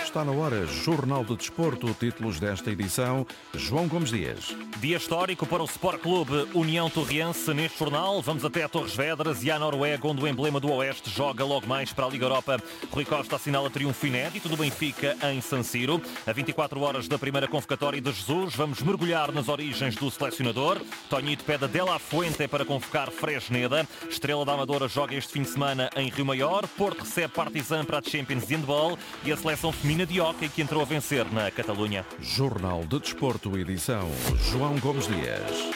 Está na hora, Jornal do Desporto, títulos desta edição, João Gomes Dias. Dia histórico para o Sport Clube União Torriense. Neste jornal vamos até a Torres Vedras e à Noruega, onde o emblema do Oeste joga logo mais para a Liga Europa. Rui Costa assinala triunfo inédito do Benfica em San Siro. A 24 horas da primeira convocatória de Jesus, vamos mergulhar nas origens do selecionador. Tonhito pede a De La Fuente para convocar Fresneda. Estrela da Amadora joga este fim de semana em Rio Maior. Porto recebe Partizan para a Champions de Handball e a seleção feminina de hóquei que entrou a vencer na Catalunha. Jornal de Desporto, edição João Gomes Dias.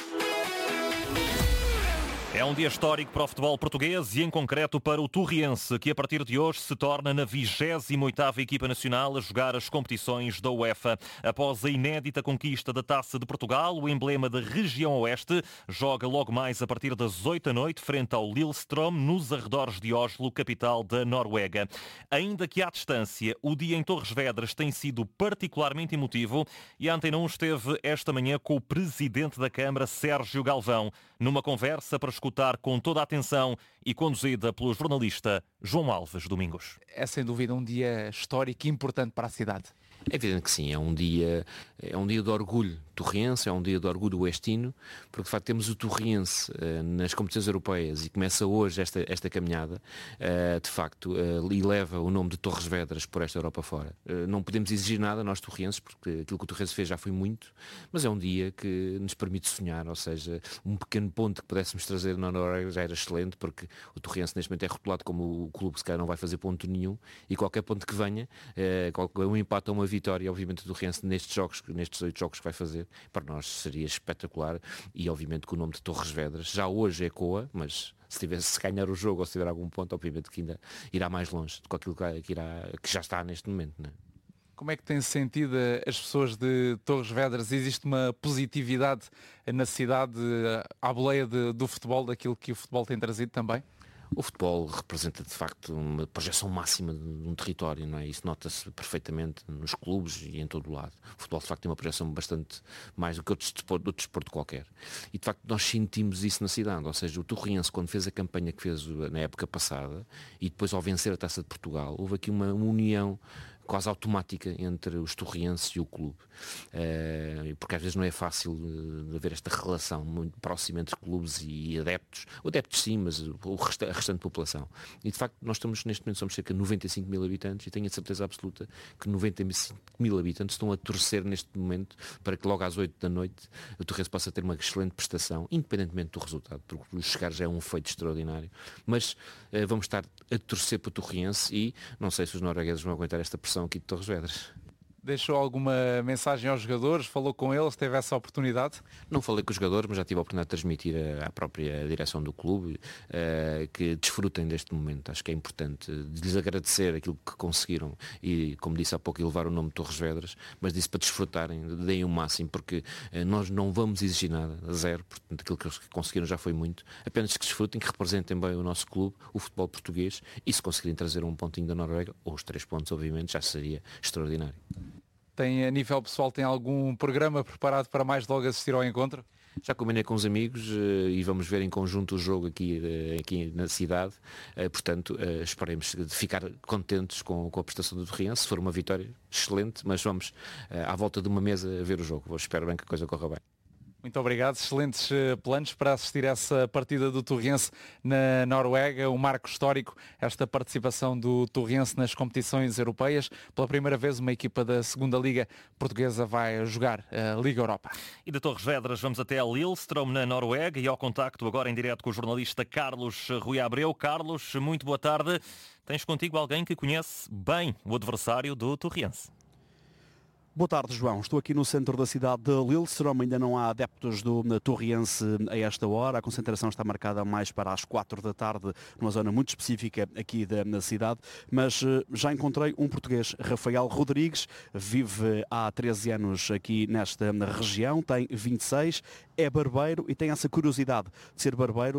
É um dia histórico para o futebol português e, em concreto, para o Torriense, que a partir de hoje se torna na 28ª equipa nacional a jogar as competições da UEFA. Após a inédita conquista da Taça de Portugal, o emblema da região Oeste joga logo mais a partir das 8 da noite, frente ao Lillestrøm, nos arredores de Oslo, capital da Noruega. Ainda que à distância, o dia em Torres Vedras tem sido particularmente emotivo e a Antena 1 esteve esta manhã com o Presidente da Câmara, Sérgio Galvão, numa conversa para escutar com toda a atenção e conduzida pelo jornalista João Alves Domingos. É sem dúvida um dia histórico e importante para a cidade. É evidente que sim, é um dia de orgulho torriense, é um dia de orgulho oestino, porque de facto temos o Torriense nas competições europeias e começa hoje esta caminhada, de facto, e leva o nome de Torres Vedras por esta Europa fora. Não podemos exigir nada, nós torrienses, porque aquilo que o Torriense fez já foi muito, mas é um dia que nos permite sonhar, ou seja, um pequeno ponto que pudéssemos trazer na Noruega já era excelente, porque o Torriense neste momento é rotulado como o clube que se calhar não vai fazer ponto nenhum, e qualquer ponto que venha, um empate ou uma vitória, obviamente o Torriense nestes 8 jogos que vai fazer, para nós seria espetacular, e obviamente que o nome de Torres Vedras já hoje ecoa, mas se ganhar o jogo ou se tiver algum ponto, obviamente que ainda irá mais longe do que aquilo que já está neste momento, não é? Como é que têm sentido as pessoas de Torres Vedras? Existe uma positividade na cidade à boleia do futebol, daquilo que o futebol tem trazido também? O futebol representa de facto uma projeção máxima de um território, não é? Isso nota-se perfeitamente nos clubes e em todo o lado. O futebol de facto tem uma projeção bastante mais do que outro desporto qualquer. E de facto nós sentimos isso na cidade, ou seja, o Torriense quando fez a campanha que fez na época passada e depois ao vencer a Taça de Portugal, houve aqui uma união quase automática entre os torrienses e o clube, porque às vezes não é fácil haver esta relação muito próxima entre clubes e adeptos sim, mas a restante população. E de facto nós estamos neste momento, somos cerca de 95 mil habitantes e tenho a certeza absoluta que 95 mil habitantes estão a torcer neste momento para que logo às 8 da noite o Torriense possa ter uma excelente prestação, independentemente do resultado, porque o chegar já é um feito extraordinário, mas vamos estar a torcer para o Torriense e não sei se os noruegueses vão aguentar esta pressão aqui de Torres Vedras. Deixou alguma mensagem aos jogadores? Falou com eles? Teve essa oportunidade? Não falei com os jogadores, mas já tive a oportunidade de transmitir à própria direção do clube que desfrutem deste momento. Acho que é importante lhes agradecer aquilo que conseguiram e, como disse há pouco, elevar o nome de Torres Vedras, mas disse para desfrutarem, deem o máximo, porque nós não vamos exigir nada, a zero, portanto aquilo que eles conseguiram já foi muito. Apenas que desfrutem, que representem bem o nosso clube, o futebol português, e se conseguirem trazer um pontinho da Noruega, ou os 3 pontos, obviamente, já seria extraordinário. A nível pessoal, tem algum programa preparado para mais logo assistir ao encontro? Já combinei com os amigos e vamos ver em conjunto o jogo aqui na cidade. Portanto, esperemos ficar contentes com a prestação do Torriense. Se for uma vitória, excelente, mas vamos à volta de uma mesa ver o jogo. Espero bem que a coisa corra bem. Muito obrigado. Excelentes planos para assistir a essa partida do Torriense na Noruega, um marco histórico, esta participação do Torriense nas competições europeias. Pela primeira vez uma equipa da segunda Liga Portuguesa vai jogar a Liga Europa. E de Torres Vedras vamos até a Lillestrøm, na Noruega, e ao contacto agora em direto com o jornalista Carlos Rui Abreu. Carlos, muito boa tarde. Tens contigo alguém que conhece bem o adversário do Torriense. Boa tarde, João. Estou aqui no centro da cidade de Lillestrøm. Ainda não há adeptos do Torriense a esta hora. A concentração está marcada mais para as 4 da tarde, numa zona muito específica aqui na cidade. Mas já encontrei um português, Rafael Rodrigues, vive há 13 anos aqui nesta região, tem 26, é barbeiro e tem essa curiosidade de ser barbeiro